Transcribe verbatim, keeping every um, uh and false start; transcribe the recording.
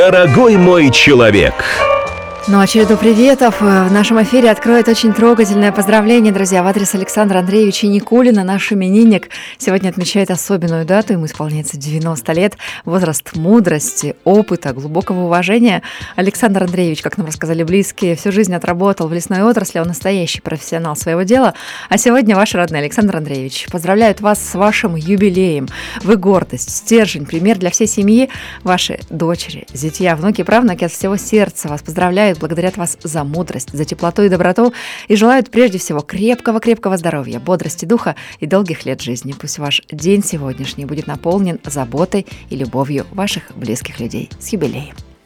Дорогой мой человек. Ну а череду приветов в нашем эфире откроет очень трогательное поздравление, друзья, в адрес Александра Андреевича Никулина. Наш именинник сегодня отмечает особенную дату, ему исполняется девяносто лет, возраст мудрости, опыта, глубокого уважения. Александр Андреевич, как нам рассказали близкие, всю жизнь отработал в лесной отрасли, он настоящий профессионал своего дела. А сегодня ваши родные, Александр Андреевич, поздравляют вас с вашим юбилеем. Вы гордость, стержень, пример для всей семьи. Ваши дочери, зятья, внуки, правнуки от всего сердца вас поздравляют, благодарят вас за мудрость, за теплоту и доброту и желают прежде всего крепкого-крепкого здоровья, бодрости духа и долгих лет жизни. Пусть ваш день сегодняшний будет наполнен заботой и любовью ваших близких людей. С юбилеем!